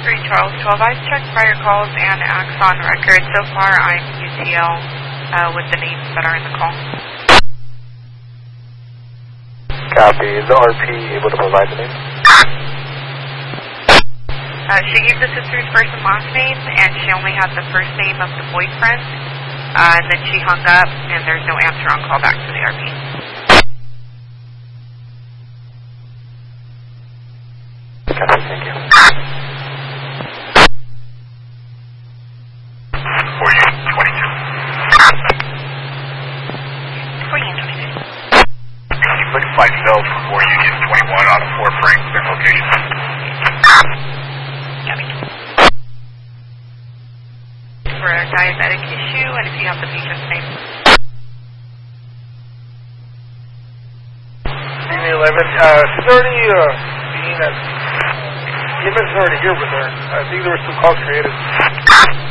Charles 12. I've checked prior calls and acts on record. So far, I'm UTL with the names that are in the call. Copy. Is the RP able to provide the name? She gave the sister's first and last name, and she only had the first name of the boyfriend. And then she hung up, and there's no answer on call back to the RP. Copy, thank you. For you, 22. For you, 22. You look at myself for Union 21 on a 4 frame, their location. Copy. For a diabetic issue, and if you have the patient's name. Union 11, 30, being at, the image is already here with her. I think there were some calls created.